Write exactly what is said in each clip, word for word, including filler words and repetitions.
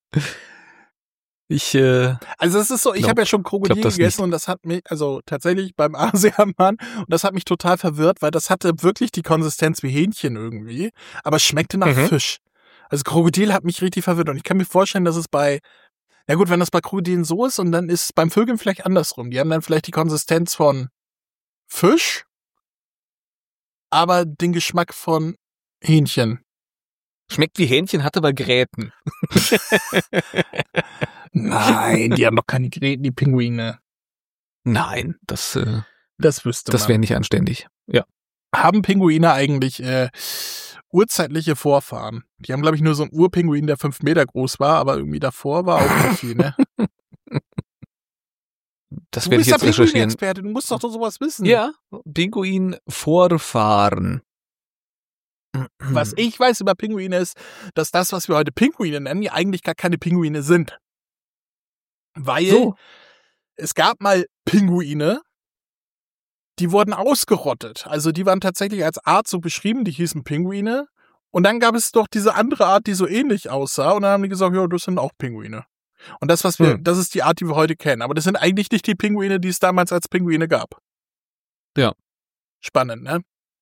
Ich, äh, Also es ist so, ich glaub- habe ja schon Krokodil glaub das gegessen nicht. und das hat mich, also tatsächlich beim Asiamann, und das hat mich total verwirrt, weil das hatte wirklich die Konsistenz wie Hähnchen irgendwie, aber es schmeckte nach Mhm. Fisch. Also Krokodil hat mich richtig verwirrt und ich kann mir vorstellen, dass es bei, na gut, wenn das bei Krokodilen so ist und dann ist es beim Vögeln vielleicht andersrum. Die haben dann vielleicht die Konsistenz von Fisch, aber den Geschmack von Hähnchen. Schmeckt wie Hähnchen, hat aber Gräten. Nein, die haben doch keine Gräten, die Pinguine. Nein, das, äh, Das wüsste das man. wäre nicht anständig. Ja. Haben Pinguine eigentlich äh, urzeitliche Vorfahren? Die haben, glaube ich, nur so einen Urpinguin, der fünf Meter groß war, aber irgendwie davor war auch nicht viel, ne? Das Du werde ich bist der jetzt recherchieren. Pinguin-Experte, du musst doch sowas wissen. Ja, Pinguin-Vorfahren. Was ich weiß über Pinguine ist, dass das, was wir heute Pinguine nennen, ja eigentlich gar keine Pinguine sind. Weil So. es gab mal Pinguine, die wurden ausgerottet. Also die waren tatsächlich als Art so beschrieben, die hießen Pinguine. Und dann gab es doch diese andere Art, die so ähnlich aussah. Und dann haben die gesagt, ja, das sind auch Pinguine. Und das, was wir, Hm. das ist die Art, die wir heute kennen. Aber das sind eigentlich nicht die Pinguine, die es damals als Pinguine gab. Ja. Spannend, ne?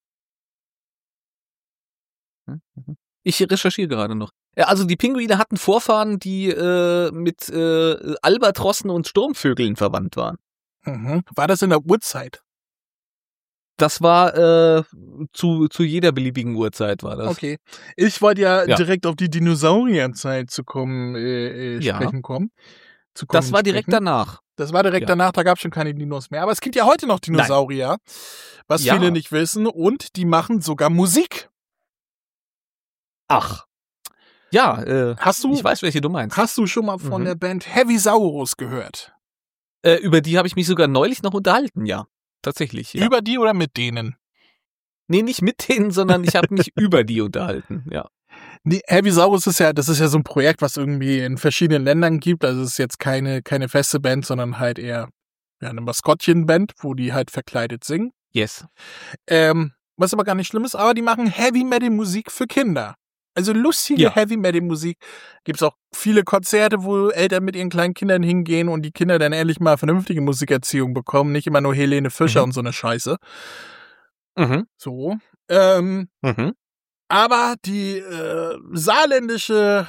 Ich recherchiere gerade noch. Ja, also die Pinguine hatten Vorfahren, die äh, mit äh, Albatrossen und Sturmvögeln verwandt waren. Mhm. War das in der Urzeit? Das war äh, zu, zu jeder beliebigen Uhrzeit war das. Okay. Ich wollte ja, Ja. direkt auf die Dinosaurierzeit zu kommen, äh, äh, Ja. sprechen kommen. Zu kommen Das war direkt sprechen. danach. Das war direkt Ja. danach, da gab es schon keine Dinos mehr. Aber es gibt ja heute noch Dinosaurier, was Ja. viele nicht wissen. Und die machen sogar Musik. Ach. Ja, äh, Hast du, ich weiß, welche du meinst. hast du schon mal von Mhm. der Band Heavisaurus gehört? Äh, über die habe ich mich sogar neulich noch unterhalten, ja. Tatsächlich, ja. Über die oder mit denen? Nee, nicht mit denen, sondern ich habe mich über die unterhalten, ja. Die Heavisaurus ist ja, das ist ja so ein Projekt, was irgendwie in verschiedenen Ländern gibt. Also es ist jetzt keine, keine feste Band, sondern halt eher ja, eine Maskottchenband, wo die halt verkleidet singen. Yes. Ähm, was aber gar nicht schlimm ist, aber die machen Heavy Metal Musik für Kinder. Also lustige Ja. Heavy Metal Musik. Gibt's auch viele Konzerte, wo Eltern mit ihren kleinen Kindern hingehen und die Kinder dann ehrlich mal vernünftige Musikerziehung bekommen, nicht immer nur Helene Fischer Mhm. und so eine Scheiße. Mhm. So. Ähm, Mhm. aber die äh, saarländische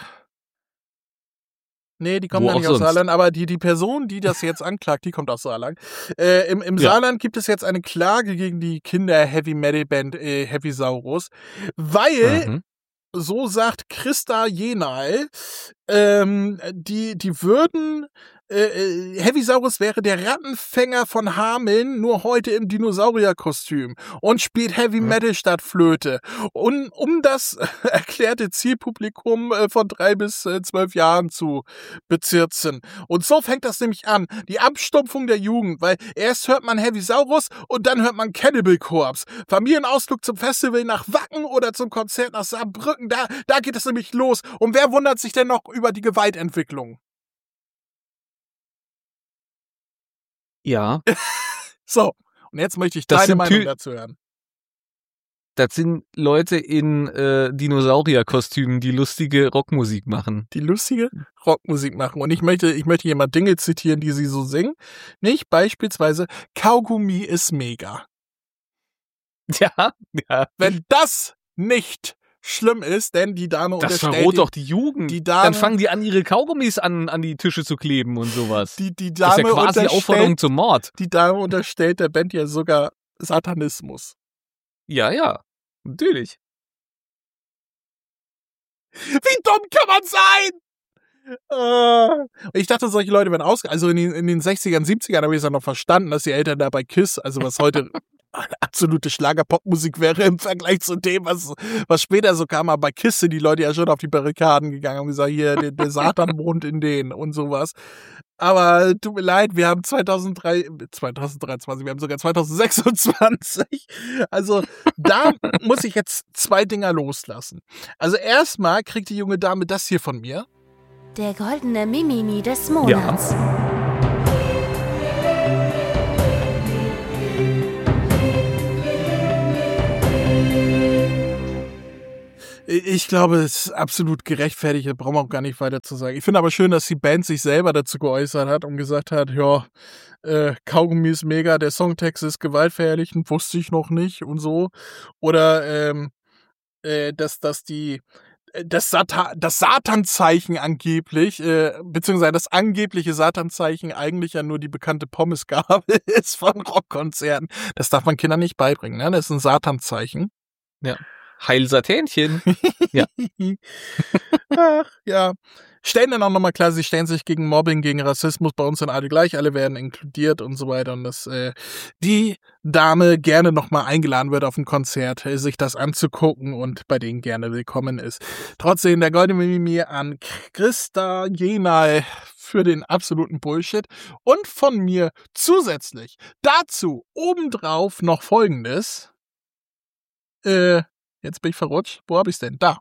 Nee, die kommt Wo ja auch nicht aus sonst. Saarland, aber die, die Person, die das jetzt anklagt, die kommt aus Saarland. Äh, Im im Ja. Saarland gibt es jetzt eine Klage gegen die Kinder-Heavy-Metal-Band äh, Heavisaurus, weil, Mhm. so sagt Christa Jenal, ähm, die, die würden, äh, äh, Heavisaurus wäre der Rattenfänger von Hameln, nur heute im Dinosaurierkostüm und spielt Heavy Mhm. Metal statt Flöte. Und um das erklärte Zielpublikum äh, von drei bis äh, zwölf Jahren zu bezirzen. Und so fängt das nämlich an. Die Abstumpfung der Jugend, weil erst hört man Heavisaurus und dann hört man Cannibal Corpse. Familienausflug zum Festival nach Wacken oder zum Konzert nach Saarbrücken, da, da geht es nämlich los. Und wer wundert sich denn noch über die Gewaltentwicklung? Ja, So, und jetzt möchte ich Das deine sind Meinung Tü- dazu hören. das sind Leute in äh, Dinosaurierkostümen, die lustige Rockmusik machen. Die lustige Rockmusik machen. Und ich möchte, ich möchte hier mal Dinge zitieren, die sie so singen. Nicht beispielsweise, Kaugummi ist mega. Ja, ja. Wenn das nicht schlimm ist, denn die Dame Das unterstellt, verroht doch die Jugend. die Dame- Dann fangen die an, ihre Kaugummis an, an die Tische zu kleben und sowas. die, die das ist Dame ja quasi unterstellt, Aufforderung zum Mord. die Dame unterstellt der Band ja sogar Satanismus. Ja, ja. Natürlich. Wie dumm kann man sein? Äh, Ich dachte, solche Leute werden aus, also in den, in den sechzigern, siebzigern habe ich es ja noch verstanden, dass die Eltern da bei KISS, also was heute absolute Schlager-Pop-Musik wäre im Vergleich zu dem, was, was später so kam, aber bei KISS sind die Leute ja schon auf die Barrikaden gegangen und gesagt, hier, der, der Satan wohnt in denen und sowas. Aber tut mir leid, wir haben zweitausenddrei, zweitausenddreiundzwanzig, wir haben sogar zweitausendsechsundzwanzig. Also da muss ich jetzt zwei Dinger loslassen. Also erstmal kriegt die junge Dame das hier von mir. Der goldene Mimimi des Monats. Ich glaube, es ist absolut gerechtfertigt, da brauchen wir auch gar nicht weiter zu sagen. Ich finde aber schön, dass die Band sich selber dazu geäußert hat und gesagt hat, ja, äh, Kaugummi ist mega, der Songtext ist gewaltverherrlichend, wusste ich noch nicht und so. Oder ähm, äh, dass, dass die das, Satan, das Satanzeichen angeblich, äh, beziehungsweise das angebliche Satanzeichen eigentlich ja nur die bekannte Pommesgabel ist von Rockkonzerten. Das darf man Kindern nicht beibringen, ne? Das ist ein Satanzeichen. Ja. Heil Satänchen. Ja. Ach, ja. Stellen dann auch nochmal klar, sie stellen sich gegen Mobbing, gegen Rassismus, bei uns sind alle gleich, alle werden inkludiert und so weiter und dass äh, die Dame gerne nochmal eingeladen wird auf ein Konzert, äh, sich das anzugucken und bei denen gerne willkommen ist. Trotzdem der goldene Mimimi an Christa Jenal für den absoluten Bullshit und von mir zusätzlich dazu obendrauf noch Folgendes. Äh, Jetzt bin ich verrutscht. Wo hab ich's denn? Da.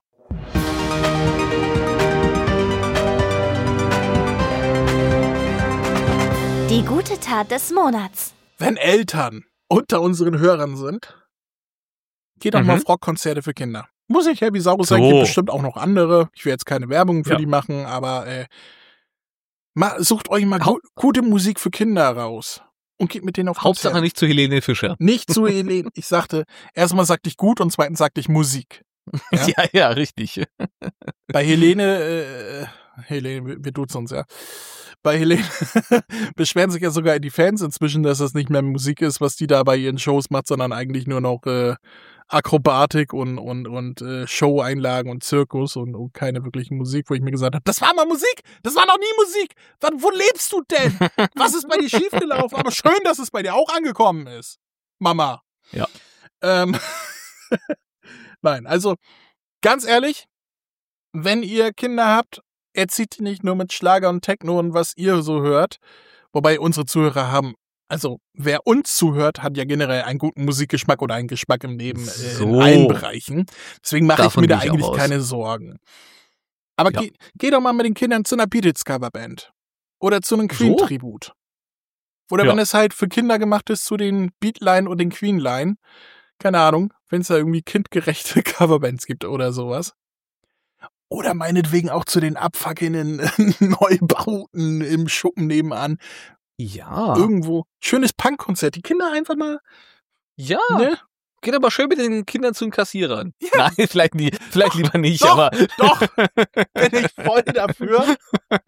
Die gute Tat des Monats. Wenn Eltern unter unseren Hörern sind, geht doch Mhm. mal auf Rockkonzerte für Kinder. Muss nicht Happy Saurus sein, So. gibt bestimmt auch noch andere. Ich will jetzt keine Werbung für Ja. die machen, aber äh, mal, sucht euch mal Hau- gu gute Musik für Kinder raus. Und geht mit denen auf Hauptsache Konzerte. nicht zu Helene Fischer. Nicht zu Helene. Ich sagte, erstmal sagte ich gut und zweitens sagte ich Musik. Ja? Ja, ja, richtig. Bei Helene, äh, Helene, wir- wir duzen uns, ja. Bei Helene beschweren sich ja sogar die Fans inzwischen, dass das nicht mehr Musik ist, was die da bei ihren Shows macht, sondern eigentlich nur noch äh, Akrobatik und, und, und äh, Show-Einlagen und Zirkus und, und keine wirkliche Musik, wo ich mir gesagt habe, das war mal Musik, das war noch nie Musik. Wann, wo lebst du denn? Was ist bei dir schiefgelaufen? Aber schön, dass es bei dir auch angekommen ist, Mama. Ja. Ähm, Nein, also ganz ehrlich, wenn ihr Kinder habt, erzieht die nicht nur mit Schlager und Techno und was ihr so hört. Wobei unsere Zuhörer haben, also wer uns zuhört, hat ja generell einen guten Musikgeschmack oder einen Geschmack im Leben äh, in So. allen Bereichen. Deswegen mache ich Davon mir da gehe ich auch eigentlich aus. keine Sorgen. Aber Ja. geh, geh doch mal mit den Kindern zu einer Beatles-Coverband. Oder zu einem So? Queen-Tribut. Oder Ja. wenn es halt für Kinder gemacht ist, zu den Beatline und den Queenline. Keine Ahnung, wenn es da irgendwie kindgerechte Coverbands gibt oder sowas. Oder meinetwegen auch zu den abfuckenden Neubauten im Schuppen nebenan. Ja. Irgendwo. Schönes Punkkonzert. Die Kinder einfach mal, Ja. ne? Geht aber schön mit den Kindern zu den Kassierern. Ja. Nein, vielleicht, nie, vielleicht lieber nicht, Doch, aber. doch, bin ich voll dafür.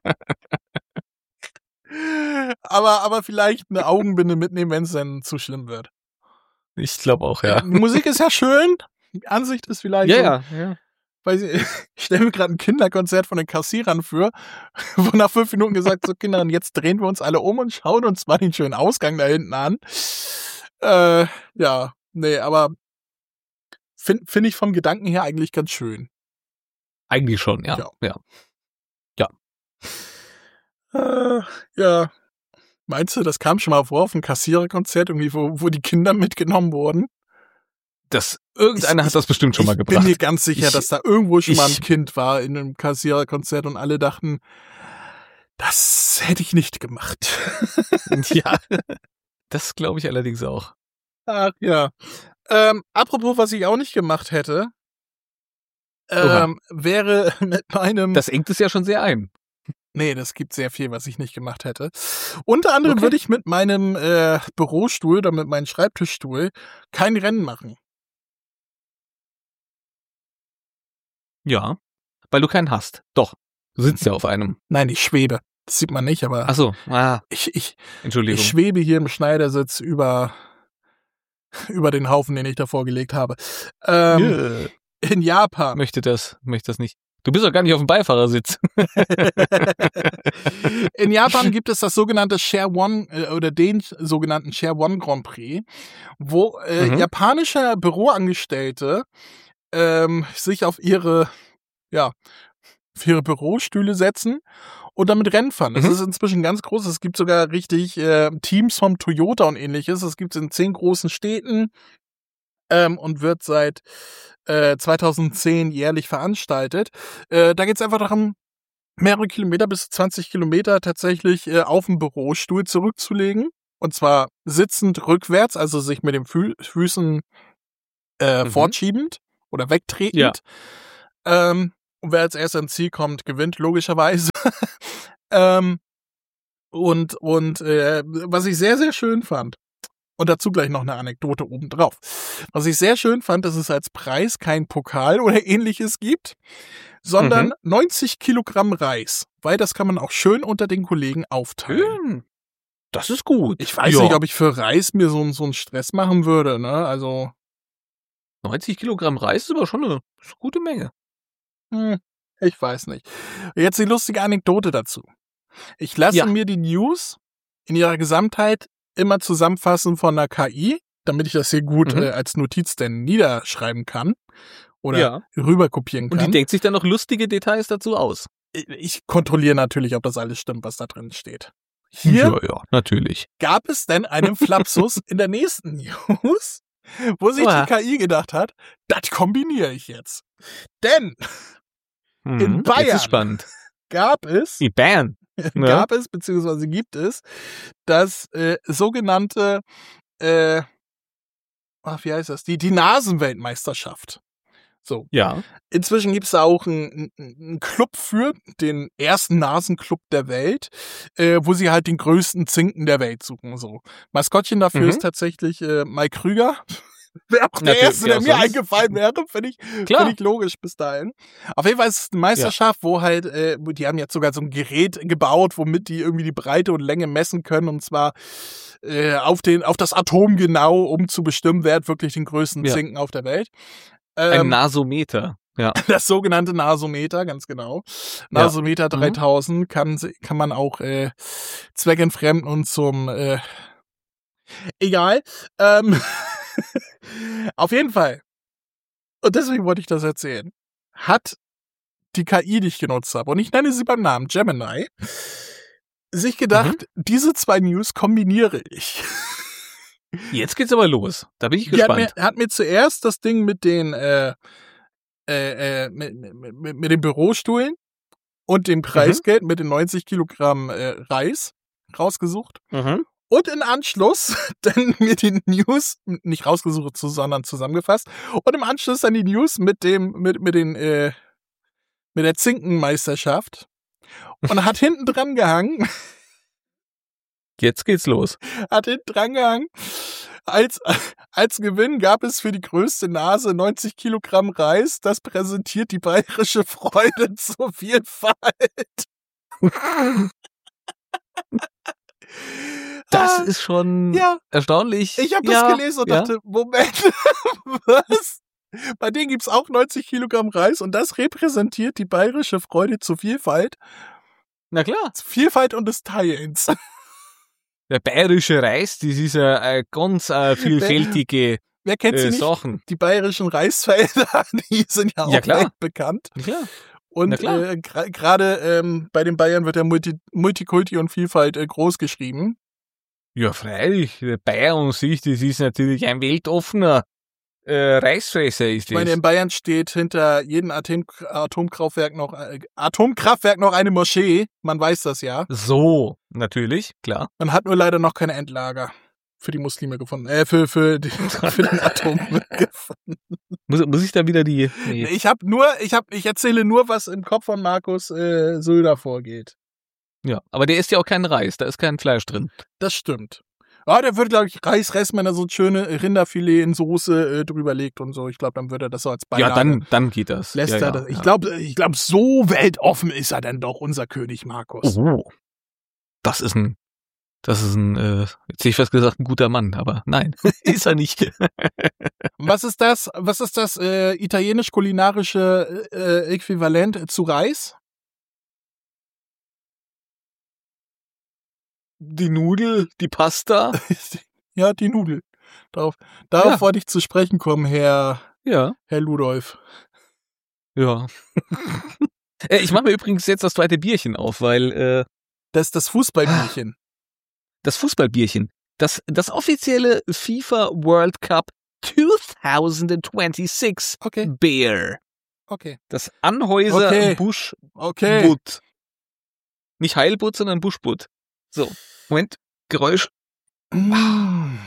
aber, aber vielleicht eine Augenbinde mitnehmen, wenn es dann zu schlimm wird. Ich glaube auch, ja. Die Musik ist ja schön. Die Ansicht ist vielleicht so. Ja, ja, ja. Weiß ich, ich stelle mir gerade ein Kinderkonzert von den Kassierern für, wo nach fünf Minuten gesagt, so Kinder, jetzt drehen wir uns alle um und schauen uns mal den schönen Ausgang da hinten an. Äh, ja, nee, aber finde find ich vom Gedanken her eigentlich ganz schön. Eigentlich schon, ja. Ja. Ja. Äh, ja. Meinst du, das kam schon mal vor auf einem Kassiererkonzert, irgendwie, wo, wo die Kinder mitgenommen wurden? Das, irgendeiner Ich- hat das bestimmt schon ich mal bin gebracht. mir ganz sicher, Ich- dass da irgendwo schon mal ein ich- Kind war in einem Kassiererkonzert und alle dachten, das hätte ich nicht gemacht. Ja. Das glaube ich allerdings auch. Ach ja. Ähm, apropos, was ich auch nicht gemacht hätte, Oha. ähm, wäre mit meinem... Das engt es ja schon sehr ein. Nee, das gibt sehr viel, was ich nicht gemacht hätte. Unter anderem Okay. würde ich mit meinem äh, Bürostuhl oder mit meinem Schreibtischstuhl kein Rennen machen. Ja. Weil du keinen hast. Doch. Du sitzt ja auf einem. Nein, ich schwebe. Das sieht man nicht, aber Ach so. Ah, ich, ich, Entschuldigung. ich schwebe hier im Schneidersitz über, über den Haufen, den ich da vorgelegt habe. Ähm, Nö. in Japan. Möchte das, möchte das nicht. Du bist doch gar nicht auf dem Beifahrersitz. In Japan gibt es das sogenannte Share One äh, oder den sogenannten Share One Grand Prix, wo äh, Mhm. japanische Büroangestellte ähm, sich auf ihre, ja, auf ihre Bürostühle setzen und damit Rennen fahren. Das Mhm. ist inzwischen ganz groß. Es gibt sogar richtig äh, Teams vom Toyota und ähnliches. Das gibt es in zehn großen Städten ähm, und wird seit äh, zweitausendzehn jährlich veranstaltet. Äh, da geht es einfach darum, mehrere Kilometer bis zwanzig Kilometer tatsächlich äh, auf dem Bürostuhl zurückzulegen. Und zwar sitzend rückwärts, also sich mit den Fü Füßen äh, Mhm. fortschiebend oder wegtretend. Ja. Ähm, und wer als erster ins Ziel kommt, gewinnt, logischerweise. ähm, und und äh, was ich sehr, sehr schön fand, und dazu gleich noch eine Anekdote obendrauf. Was ich sehr schön fand, dass es als Preis kein Pokal oder ähnliches gibt, sondern Mhm. neunzig Kilogramm Reis. Weil das kann man auch schön unter den Kollegen aufteilen. Schön. Das ist gut. Ich weiß ja. nicht, ob ich für Reis mir so, so einen Stress machen würde, ne? Also, neunzig Kilogramm Reis ist aber schon eine, ist eine gute Menge. hm, ich weiß nicht. Jetzt die lustige Anekdote dazu. Ich lasse Ja. mir die News in ihrer Gesamtheit immer zusammenfassen von der K I, damit ich das hier gut Mhm. äh, als Notiz denn niederschreiben kann oder Ja. rüberkopieren Und die kann. denkt sich dann noch lustige Details dazu aus. Ich kontrolliere natürlich, ob das alles stimmt, was da drin steht. Hier Ja, ja, natürlich. gab es denn einen Flapsus in der nächsten News, wo sich Oha. die K I gedacht hat, das kombiniere ich jetzt. Denn Mhm. In Jetzt Bayern. ist spannend. gab es, Die Bayern. Ne? gab es, beziehungsweise gibt es, das äh, sogenannte, äh, ach, wie heißt das, die, die Nasenweltmeisterschaft. So. Ja. Inzwischen gibt es da auch einen, einen Club für, den ersten Nasenclub der Welt, äh, wo sie halt den größten Zinken der Welt suchen. So. Maskottchen dafür Mhm. ist tatsächlich äh, Mike Krüger. Wäre auch der Natürlich, erste, der ja, mir sonst- eingefallen wäre, finde ich, Klar. find ich logisch bis dahin. Auf jeden Fall ist es eine Meisterschaft, wo halt, äh, die haben jetzt sogar so ein Gerät gebaut, womit die irgendwie die Breite und Länge messen können, und zwar äh, auf, den, auf das Atom genau, um zu bestimmen, wer hat wirklich den größten Ja. Zinken auf der Welt. Ein Ähm, Nasometer. Ja. das sogenannte Nasometer, ganz genau. Nasometer dreitausend kann, kann man auch äh, zweckentfremden und zum äh, egal. Ähm, auf jeden Fall. Und deswegen wollte ich das erzählen. Hat die K I, die ich genutzt habe, und ich nenne sie beim Namen Gemini, sich gedacht, diese zwei News kombiniere ich. Jetzt geht's aber los. Da bin ich Die hat gespannt. mir, hat mir zuerst das Ding mit den äh, äh, äh, mit, mit, mit, mit den Bürostuhlen und dem Preisgeld mit den neunzig Kilogramm äh, Reis rausgesucht. Mhm. Und in Anschluss dann mir die News, nicht rausgesucht, sondern zusammengefasst, und im Anschluss dann die News mit dem, mit, mit den, äh, mit der Zinkenmeisterschaft, und hat hinten dran gehangen, Jetzt geht's los. hat hinten dran gehangen, als, als Gewinn gab es für die größte Nase neunzig Kilogramm Reis, das präsentiert die bayerische Freude zur Vielfalt. Das Ah, ist schon ja. erstaunlich. Ich habe das ja, gelesen und ja. dachte, Moment, was? Bei denen gibt's auch neunzig Kilogramm Reis, und das repräsentiert die bayerische Freude zur Vielfalt. Na klar. Vielfalt und des Teilens. Der bayerische Reis, das ist eine, eine ganz äh, vielfältige Wer kennt sie äh, nicht? Sachen. Die bayerischen Reisfelder, die sind ja auch Ja, klar. weltbekannt. Ja, klar. Und Na klar. äh, gra- gerade ähm, bei den Bayern wird ja Multi Multikulti und Vielfalt äh, groß geschrieben. Ja, freilich. Der Bayer an sich, das ist natürlich ein weltoffener äh, Reisfresser, ist Ich meine, das. in Bayern steht hinter jedem Atom Atomkraftwerk noch äh, Atomkraftwerk noch eine Moschee. Man weiß das ja. So, natürlich, klar. Man hat nur leider noch keine Endlager für die Muslime gefunden. Äh, für, für, die, für den Atommüll gefunden. Muss, muss ich da wieder die... Nee. Ich habe nur, ich habe, ich erzähle nur, was im Kopf von Markus äh, Söder vorgeht. Ja, aber der isst ja auch keinen Reis, da ist kein Fleisch drin. Das stimmt. Ja, der würde, glaube ich, Reis reißt, wenn er so ein schöne Rinderfilet in Soße äh, drüber legt und so. Ich glaube, dann würde er das so als Beilage. Ja, dann, dann geht das. lässt ja, er ja, das. Ich ja. glaube, ich glaube, so weltoffen ist er dann doch, unser König Markus. Oh, das ist ein, das ist ein, äh, jetzt hätte ich fast gesagt, ein guter Mann, aber nein, ist er nicht. Was ist das? Was ist das äh, italienisch-kulinarische äh, Äquivalent zu Reis? Die Nudel, die Pasta. Ja, die Nudel. Darauf, darauf Ja. wollte ich zu sprechen kommen, Herr, Ja, Herr Ludolf. ja. Äh, ich mache mir übrigens jetzt das zweite Bierchen auf, weil äh, Das ist das Fußballbierchen. das Fußballbierchen, das, das offizielle FIFA World Cup zweitausendsechsundzwanzig Okay, Beer. okay, Das Anhäuser Okay. Busch okay. Butt. Nicht Heilbutt, sondern Buschbutt. So, Moment, Geräusch. Mm,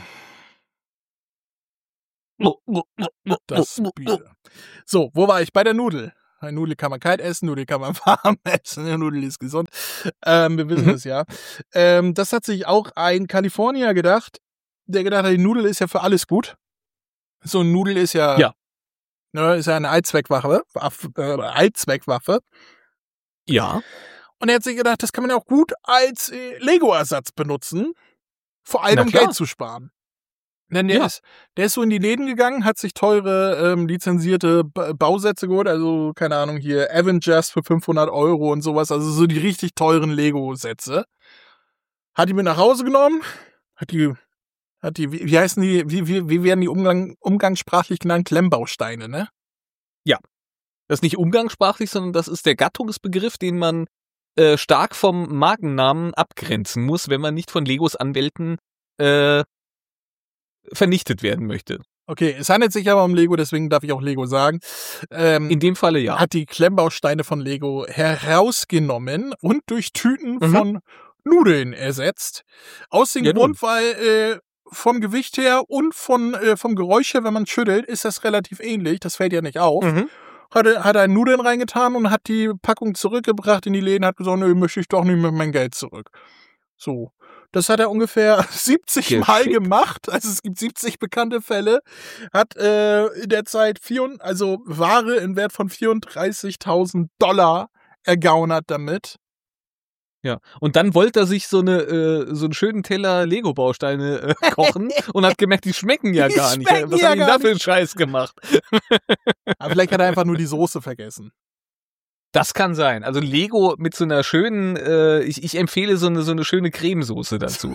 Das Bier. So, wo war ich? Bei der Nudel. Eine Nudel kann man kalt essen, Nudel kann man warm essen, eine Nudel ist gesund. Ähm, wir wissen Mhm. es ja. Ähm, das hat sich auch ein Kalifornier gedacht, der gedacht hat, die Nudel ist ja für alles gut. So eine Nudel ist ja, Ja. Ne, ist ja eine Allzweckwaffe, Waff- äh, Allzweckwaffe. Ja. Und er hat sich gedacht, das kann man ja auch gut als äh, Lego-Ersatz benutzen, vor allem Na um klar. Geld zu sparen. Denn der Ja. ist, der ist so in die Läden gegangen, hat sich teure ähm, lizenzierte ba- Bausätze geholt, also keine Ahnung hier Avengers für fünfhundert Euro und sowas, also so die richtig teuren Lego-Sätze. Hat die mit nach Hause genommen, hat die, hat die, wie, wie heißen die, wie, wie, wie werden die Umgang, umgangssprachlich genannt? Klemmbausteine, ne? Das ist nicht umgangssprachlich, sondern das ist der Gattungsbegriff, den man äh, stark vom Markennamen abgrenzen muss, wenn man nicht von Legos Anwälten äh, vernichtet werden möchte. Okay, es handelt sich aber um Lego, deswegen darf ich auch Lego sagen. Ähm, In dem Falle ja. hat die Klemmbausteine von Lego herausgenommen und durch Tüten Mhm. von Nudeln ersetzt. Aus dem Ja, nun. Grund, weil äh, vom Gewicht her und von, äh, vom Geräusch her, wenn man schüttelt, ist das relativ ähnlich. Das fällt ja nicht auf. Mhm. Hat, er- hat er Nudeln reingetan und hat die Packung zurückgebracht in die Läden, hat gesagt, nö, möchte ich doch nicht mit mein Geld zurück. So. Das hat er ungefähr siebzig Mal Geschickt. gemacht. Also es gibt siebzig bekannte Fälle. Hat äh, in der Zeit vier, also Ware im Wert von vierunddreißigtausend Dollar ergaunert damit. Ja. Und dann wollte er sich so eine äh, so einen schönen Teller Lego-Bausteine äh, kochen und hat gemerkt, die schmecken ja Die gar nicht. schmecken Was ja hat ihn gar da für einen Scheiß gemacht? Aber vielleicht hat er einfach nur die Soße vergessen. Das kann sein. Also Lego mit so einer schönen, äh, ich, ich empfehle so eine so eine schöne Cremesoße dazu.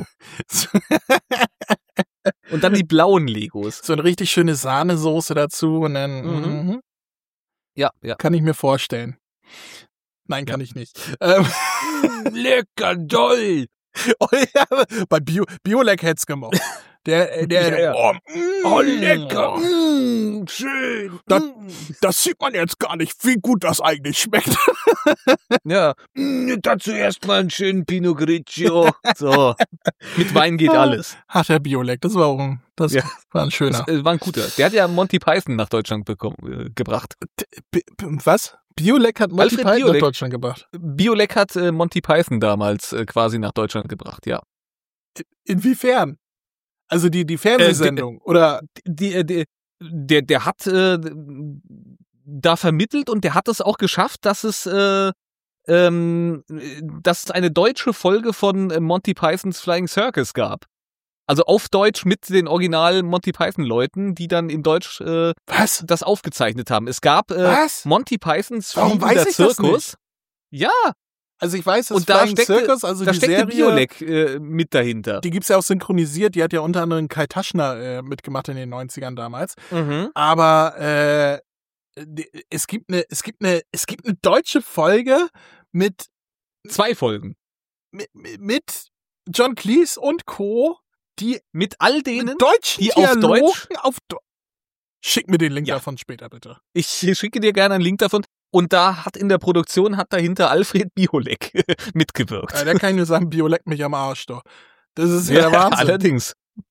Und dann die blauen Legos. So eine richtig schöne Sahnesoße dazu und dann Mhm. mhm. Ja, ja. Kann ich mir vorstellen. Nein, kann ich nicht. Ähm, Lecker doll. oh, ja, bei Bio, Biolek hätt's gemocht. Der, äh, der, Ja, ja. Oh, mm, Oh, lecker. mm, Schön. Das, das sieht man jetzt gar nicht, wie gut das eigentlich schmeckt. Ja. Mm, dazu erstmal einen schönen Pinot Grigio. So. Mit Wein geht alles. Hat der Biolek, das war auch ein, das Ja. war ein schöner. Das äh, war ein guter. Der hat ja Monty Python nach Deutschland bekommen, äh, gebracht. B B was? Biolek hat Monty Alfred Python Biolek. nach Deutschland gebracht. Biolek hat äh, Monty Python damals äh, quasi nach Deutschland gebracht, ja. Inwiefern? Also die, die Fernsehsendung, oder? Die, äh, die, der, der hat äh, da vermittelt und der hat es auch geschafft, dass es äh, ähm, dass es eine deutsche Folge von äh, Monty Pythons Flying Circus gab. Also auf Deutsch mit den originalen Monty Python Leuten, die dann in Deutsch äh, Was? das aufgezeichnet haben. Es gab äh, Was? Monty Pythons Warum Fliegender weiß ich das Zirkus. Ja, Also ich weiß, dass Und da Flying steckte- Circus, also da die steckte Serie, Biolek äh, mit dahinter. die gibt's ja auch synchronisiert, die hat ja unter anderem Kai Taschner äh, mitgemacht in den neunzigern damals. Mhm. Aber äh, die- es gibt eine, es gibt eine, es gibt eine deutsche Folge mit Zwei Folgen. mit, mit John Cleese und Co., die Mit all denen, mit deutschen die auf Dialogen Deutsch- auf Do Schick mir den Link Ja. davon später, bitte. ich schicke dir gerne einen Link davon. Und da hat in der Produktion hat dahinter Alfred Biolek mitgewirkt. Äh, da kann ich nur sagen, Bio leckt mich am Arsch, doch. Das ist ja, der Wahnsinn. allerdings.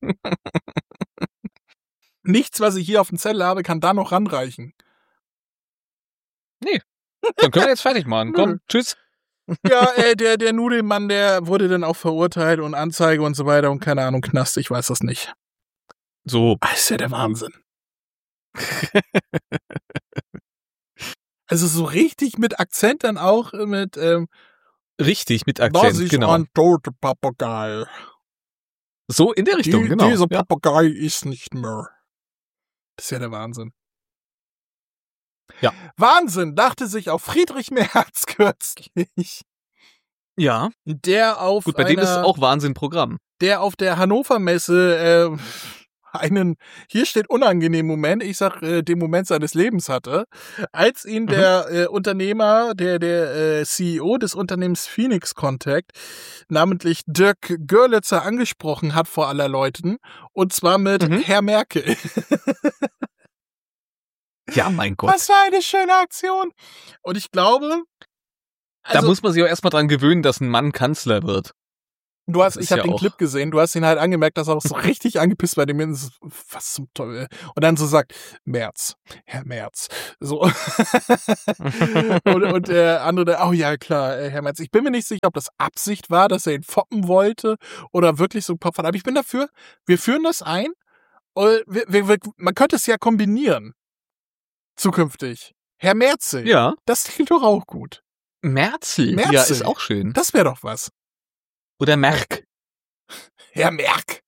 Nichts, was ich hier auf dem Zettel habe, kann da noch ranreichen. Dann können wir jetzt fertig machen. Komm, Nö. tschüss. Ja, äh, der, der Nudelmann, der wurde dann auch verurteilt und Anzeige und so weiter und keine Ahnung, Knast, ich weiß das nicht. So. Das ist ja der Wahnsinn. Also so richtig mit Akzent dann auch äh, mit ähm, Richtig, mit das Akzent, ist genau. ein toter Papagei. So in der Richtung, Die, genau. Dieser Ja. Papagei ist nicht mehr. Das ist ja der Wahnsinn. Ja. Wahnsinn, dachte sich auch Friedrich Merz kürzlich. ja, Der auf gut, bei einer, dem ist es auch Wahnsinn-Programm. der auf der Hannover Messe äh, einen, hier steht unangenehmen Moment, ich sag äh, den Moment seines Lebens hatte, als ihn Mhm. der äh, Unternehmer, der der äh, C E O des Unternehmens Phoenix Contact, namentlich Dirk Görlitzer, angesprochen hat vor aller Leuten, und zwar mit Mhm. Herr Merkel. Ja, mein Gott. Was für eine schöne Aktion. Und ich glaube, da also, muss man sich auch erstmal dran gewöhnen, dass ein Mann Kanzler wird. Du hast, Das ich ist habe ja den auch- Clip gesehen, du hast ihn halt angemerkt, dass er auch so richtig angepisst bei dem ist. Was zum Teufel. Und dann so sagt, Merz, Herr Merz. So. und, und der andere, der, oh ja, klar, äh, Herr Merz. Ich bin mir nicht sicher, ob das Absicht war, dass er ihn foppen wollte oder wirklich so ein Kopf hat. Aber ich bin dafür, wir führen das ein. Und wir, wir, wir, man könnte es ja kombinieren. Zukünftig. Herr Merzel. Ja. Das klingt doch auch gut. Merzel. Merzel. Ja, ist auch schön. Das wäre doch was. Oder Merck. Herr Merck.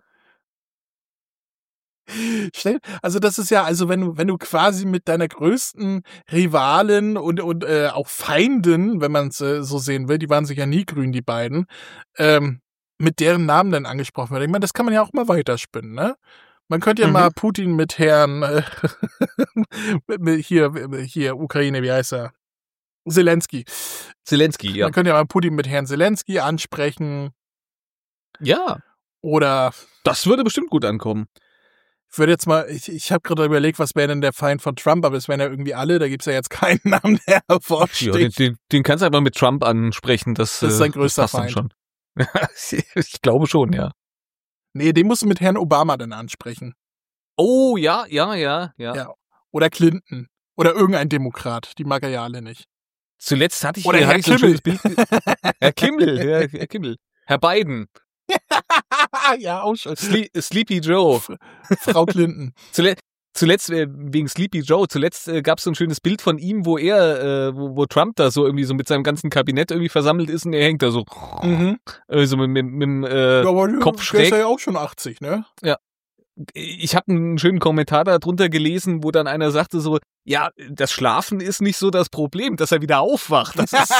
Schnell, also das ist ja, also wenn du, wenn du quasi mit deiner größten Rivalin und, und äh, auch Feindin, wenn man es äh, so sehen will, die waren sich ja nie grün, die beiden, ähm, mit deren Namen dann angesprochen wird. Ich meine, das kann man ja auch mal weiterspinnen, ne? Man könnte ja Mhm. mal Putin mit Herrn äh, mit- hier, hier, Ukraine, wie heißt er? Zelensky. Zelensky, ja. Man könnte ja mal Putin mit Herrn Zelensky ansprechen Ja, oder das würde bestimmt gut ankommen. ich würde jetzt mal, ich, ich habe gerade überlegt, was wäre denn der Feind von Trump, aber es wären ja irgendwie alle, da gibt's ja jetzt keinen Namen, der Ja, den, hervorsticht. den, den kannst du einfach mit Trump ansprechen. Das, Das ist äh, sein größter passt dann Feind. schon. Ich glaube schon, ja. Nee, den musst du mit Herrn Obama dann ansprechen. Oh, ja, ja, ja, ja. Ja. Oder Clinton. Oder irgendein Demokrat. Die mag er ja alle nicht. Zuletzt hatte ich, Oder hatte Herr ich so ein Kimmel. schönes Bild. Herr Kimmel, Herr, Herr Kimmel. Herr Biden. ja, auch schon. Sle Sleepy Joe. Frau Clinton. Zule zuletzt, äh, wegen Sleepy Joe, zuletzt äh, gab es so ein schönes Bild von ihm, wo er, äh, wo, wo Trump da so irgendwie so mit seinem ganzen Kabinett irgendwie versammelt ist und er hängt da so, Mhm. äh, so mit, mit, mit dem äh, Ja, aber Kopf der schräg. ist ja auch schon achtzig, ne? Ich habe einen schönen Kommentar darunter gelesen, wo dann einer sagte so, ja, das Schlafen ist nicht so das Problem, dass er wieder aufwacht. Das ist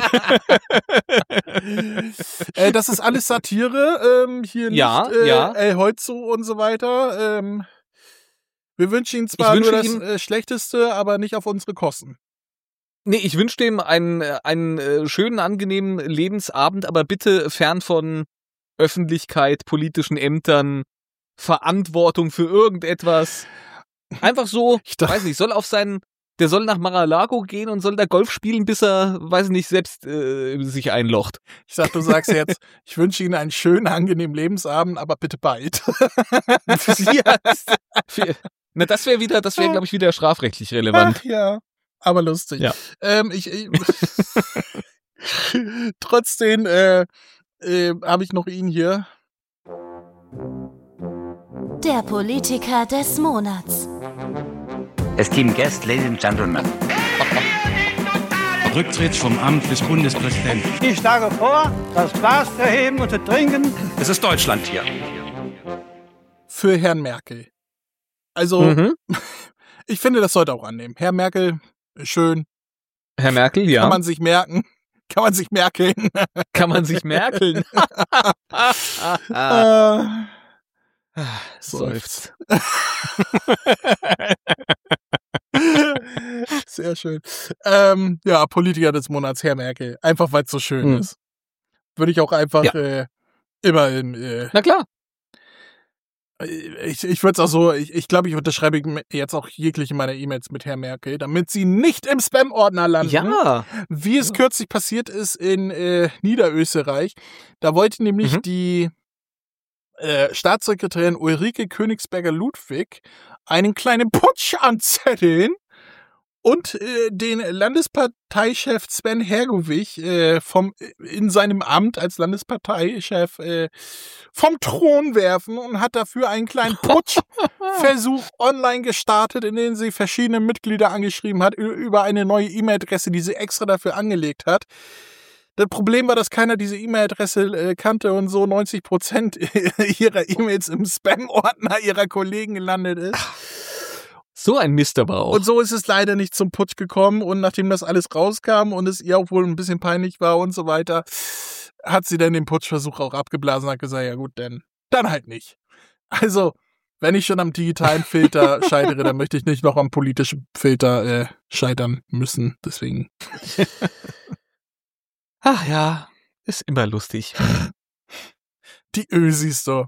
äh, das ist alles Satire. Ähm, hier nicht Ja, äh, ja. El Holzo und so weiter. Ähm, wir wünschen ihm zwar Ich nur wünsche das ihm- äh, Schlechteste, aber nicht auf unsere Kosten. Nee, ich wünsche dem einen, äh, einen äh, schönen, angenehmen Lebensabend, aber bitte fern von Öffentlichkeit, politischen Ämtern, Verantwortung für irgendetwas. Einfach so, Ich dachte- weiß nicht, soll auf seinen, der soll nach Mar-a-Lago gehen und soll da Golf spielen, bis er, weiß nicht, selbst äh, sich einlocht. Ich sag, du sagst jetzt, ich wünsche Ihnen einen schönen, angenehmen Lebensabend, aber bitte bald. Ja, das- für- Na, das wäre wieder, das wäre, glaube ich, wieder strafrechtlich relevant. Ach ja, aber lustig. Ja. Ähm, ich, ich Trotzdem äh, äh, habe ich noch ihn hier. Der Politiker des Monats. Esteemed guests, ladies and gentlemen. Rücktritt vom Amt des Bundespräsidenten. Ich schlage vor, das Glas zu heben und zu trinken. Es ist Deutschland hier. Für Herrn Merkel. Also, Mhm. ich finde, das sollte auch annehmen. Herr Merkel, schön, Herr Merkel, ja. kann man sich merken. Kann man sich merken. Kann man sich merkeln. Äh, Seufzt. Sehr schön. Ähm, ja, Politiker des Monats, Herr Merkel. Einfach, weil es so schön Hm. ist. Würde ich auch einfach Ja. äh, immer im, äh, Na klar. ich, ich würde es auch so, ich, ich glaube, ich unterschreibe jetzt auch jegliche meiner E-Mails mit Herr Merkel, damit sie nicht im Spam-Ordner landen. Ja. Wie es kürzlich passiert ist in äh, Niederösterreich. Da wollte nämlich Mhm. die äh, Staatssekretärin Ulrike Königsberger-Ludwig einen kleinen Putsch anzetteln und äh, den Landesparteichef Sven Hergovich äh, vom, in seinem Amt als Landesparteichef äh, vom Thron werfen und hat dafür einen kleinen Putschversuch online gestartet, in dem sie verschiedene Mitglieder angeschrieben hat ü- über eine neue E-Mail-Adresse, die sie extra dafür angelegt hat. Das Problem war, dass keiner diese E-Mail-Adresse äh, kannte und so neunzig Prozent ihrer E-Mails im Spam-Ordner ihrer Kollegen gelandet ist. So ein Mist aber auch. Und so ist es leider nicht zum Putsch gekommen. Und nachdem das alles rauskam und es ihr auch wohl ein bisschen peinlich war und so weiter, hat sie dann den Putschversuch auch abgeblasen und hat gesagt, ja gut, dann, dann halt nicht. Also, wenn ich schon am digitalen Filter scheitere, dann möchte ich nicht noch am politischen Filter äh, scheitern müssen. Deswegen. Ach ja, ist immer lustig. Die Ösis so.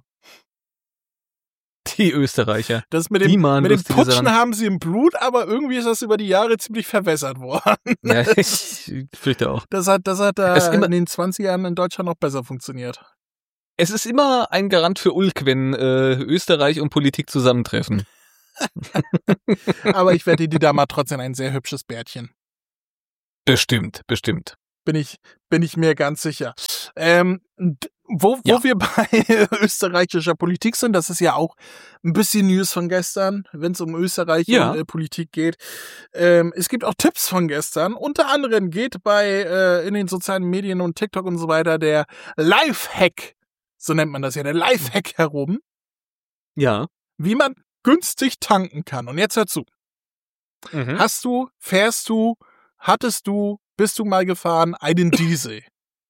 Die Österreicher. Das mit Die dem, machen mit dem lustige Putschen Sachen. haben sie im Blut, aber irgendwie ist das über die Jahre ziemlich verwässert worden. Ja, ich fürchte auch. Das hat, das hat da Es ist immer- in den zwanzig Jahren in Deutschland noch besser funktioniert. Es ist immer ein Garant für Ulk, wenn äh, Österreich und Politik zusammentreffen. Aber ich wette, die Dame hat trotzdem ein sehr hübsches Bärtchen. Bestimmt, bestimmt. Bin ich, bin ich mir ganz sicher. Ähm, wo, wo Ja. wir bei österreichischer Politik sind, das ist ja auch ein bisschen News von gestern, wenn es um Österreich Ja. und äh, Politik geht. Ähm, es gibt auch Tipps von gestern. Unter anderem geht bei äh, in den sozialen Medien und TikTok und so weiter der Lifehack, so nennt man das ja, der Lifehack herum, Ja. wie man günstig tanken kann. Und jetzt hör zu. Mhm. Hast du, fährst du, hattest du, bist du mal gefahren, einen Diesel?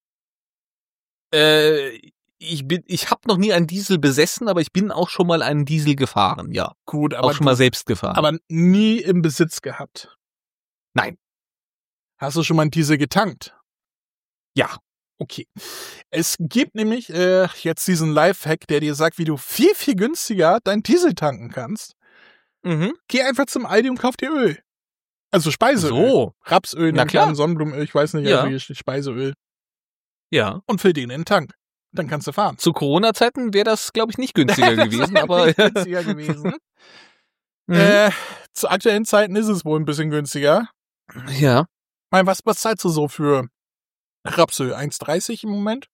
Äh, ich bin, ich habe noch nie einen Diesel besessen, aber ich bin auch schon mal einen Diesel gefahren, ja. Gut, aber Auch schon mal selbst gefahren. aber nie im Besitz gehabt. Nein. Hast du schon mal einen Diesel getankt? Ja. Okay. Es gibt nämlich äh, jetzt diesen Lifehack, der dir sagt, wie du viel, viel günstiger deinen Diesel tanken kannst. Mhm. Geh einfach zum Aldi und kauf dir Öl. Also Speiseöl. So. Rapsöl, Na nehme ich klar. an, Sonnenblumenöl, ich weiß nicht, Ja. also hier steht Speiseöl. Ja. Und füll den in den Tank. Dann kannst du fahren. Zu Corona-Zeiten wäre das, glaube ich, nicht günstiger Das gewesen, wäre aber nicht günstiger gewesen. Mhm. äh, zu aktuellen Zeiten ist es wohl ein bisschen günstiger. ja. Ich meine, was, was zahlst du so für Rapsöl? eins dreißig im Moment?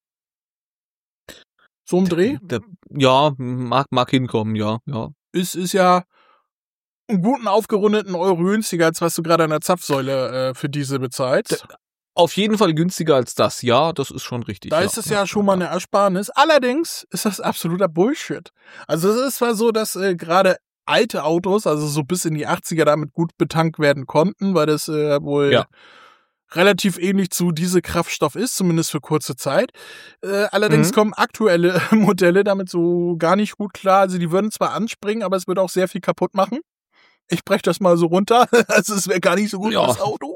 So ein Dreh? Da, ja, mag, mag hinkommen, ja, ja. Ist, ist ja einen guten aufgerundeten Euro günstiger, als was du gerade an der Zapfsäule äh, für Diesel bezahlst. Auf jeden Fall günstiger als das, ja, das ist schon richtig. Da ja. ist es ja schon mal eine Ersparnis. Allerdings ist das absoluter Bullshit. Also es ist zwar so, dass äh, gerade alte Autos, also so bis in die achtziger, damit gut betankt werden konnten, weil das äh, wohl Ja. relativ ähnlich zu Dieselkraftstoff ist, zumindest für kurze Zeit. Äh, allerdings Mhm. kommen aktuelle Modelle damit so gar nicht gut klar. Also die würden zwar anspringen, aber es würde auch sehr viel kaputt machen. Ich breche das mal so runter. Also es wäre gar nicht so gut Ja. fürs Auto.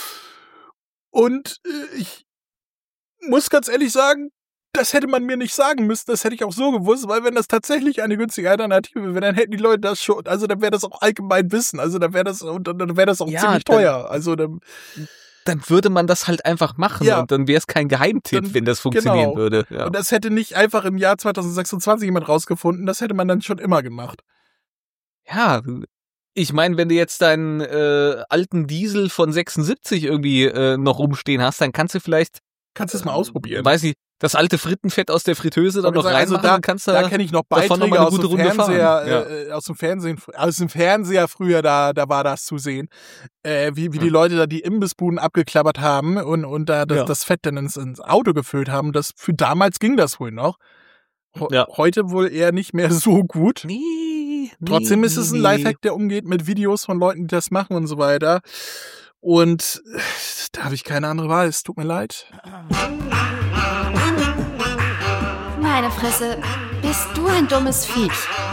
Und äh, ich muss ganz ehrlich sagen, das hätte man mir nicht sagen müssen, das hätte ich auch so gewusst, weil wenn das tatsächlich eine günstige Alternative wäre, dann hätten die Leute das schon, also dann wäre das auch allgemein Wissen, also dann wäre das, und dann, dann wäre das auch Ja, ziemlich dann- teuer. Also dann, Dann würde man das halt einfach machen Ja. und dann wäre es kein Geheimtipp, Dann- wenn das funktionieren genau. würde. Ja. und das hätte nicht einfach im Jahr zwanzig sechsundzwanzig jemand rausgefunden, das hätte man dann schon immer gemacht. ja, ich meine, wenn du jetzt deinen äh, alten Diesel von sechsundsiebzig irgendwie äh, noch rumstehen hast, dann kannst du vielleicht, Kannst du es mal ausprobieren. weiß ich, das alte Frittenfett aus der Fritteuse dann Ich noch wollte sagen, reinmachen, also da, dann kannst du da kenne ich noch davon noch Beiträge mal eine aus dem gute Runde Fernseher, fahren. Ja. äh, aus dem Fernsehen, aus dem Fernseher früher, da, da war das zu sehen, äh, wie, wie die Leute da die Imbissbuden abgeklappert haben und, und da das, Ja. das Fett dann ins, ins Auto gefüllt haben. Das, für damals ging das wohl noch. Ho- Ja. Heute wohl eher nicht mehr so gut. Nee, Trotzdem nee, ist es ein nee. Lifehack, der umgeht mit Videos von Leuten, die das machen und so weiter. Und äh, da habe ich keine andere Wahl. Es tut mir leid. Meine Fresse, bist du ein dummes Viech.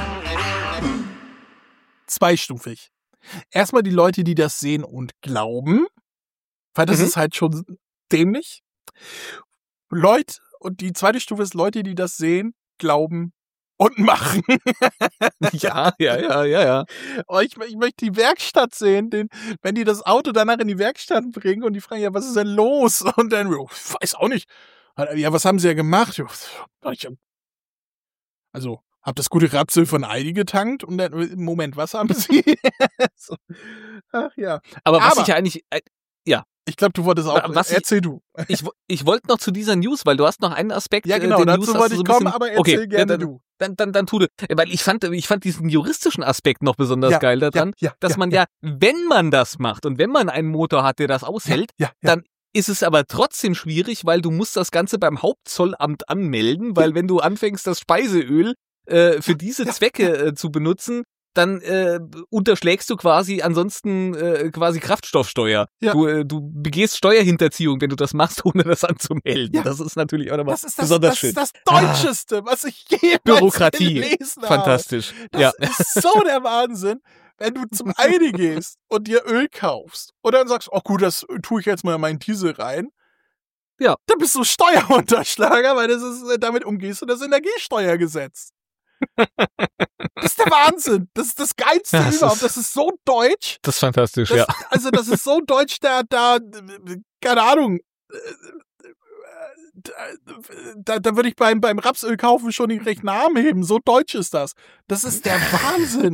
Zweistufig. Erstmal die Leute, die das sehen und glauben, weil das Mhm. ist halt schon dämlich. Leute, und die zweite Stufe ist Leute, die das sehen, glauben und machen. Ja, ja, ja, ja, ja. Oh, ich, ich möchte die Werkstatt sehen, den, wenn die das Auto danach in die Werkstatt bringen und die fragen, ja, was ist denn los? Und dann, jo, ich weiß auch nicht. Ja, was haben sie ja gemacht? Jo, ich hab, also, hab das gute Rapsöl von Aldi getankt und dann, Moment, was haben sie? So. Ach ja. Aber was Aber- ich eigentlich, äh, Ich glaube, du wolltest auch, Was ich- erzähl du. ich, wo- ich wollte noch zu dieser News, weil du hast noch einen Aspekt. Ja, äh, genau, den dazu News hast wollte du ich so ein kommen, bisschen- aber erzähl okay, gerne dann, du. Dann, dann, dann tu du. Weil ich fand, ich fand diesen juristischen Aspekt noch besonders Ja, geil daran, ja, ja, dass ja, man ja, wenn man das macht und wenn man einen Motor hat, der das aushält, ja, ja. dann ist es aber trotzdem schwierig, weil du musst das Ganze beim Hauptzollamt anmelden, weil wenn du anfängst, das Speiseöl äh, für diese Zwecke äh, zu benutzen, dann äh, unterschlägst du quasi ansonsten äh, quasi Kraftstoffsteuer. Ja. Du, äh, du begehst Steuerhinterziehung, wenn du das machst, ohne das anzumelden. Ja. Das ist natürlich auch nochmal Das ist das, besonders das, schön. ist das Deutscheste, was ich jemals Bürokratie. gelesen habe. Fantastisch. Das Ja. ist so der Wahnsinn, wenn du zum Aldi gehst und dir Öl kaufst und dann sagst, oh gut, das tue ich jetzt mal in meinen Diesel rein. Ja. Dann bist du Steuerunterschlager, weil das ist, damit umgehst du das Energiesteuergesetz. Das ist der Wahnsinn. Das ist das Geilste Ja, das überhaupt. ist- Das ist so deutsch. Das ist fantastisch, Das, ja. Also das ist so deutsch, da, da, keine Ahnung, da, da würde ich beim, beim Rapsöl kaufen schon den rechten Arm heben. So deutsch ist das. Das ist der Wahnsinn.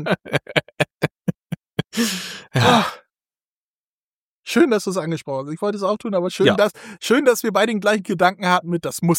Ja. Ah. Schön, dass du es angesprochen hast. Ich wollte es auch tun, aber schön, Ja. dass, schön, dass wir beide den gleichen Gedanken hatten mit, das muss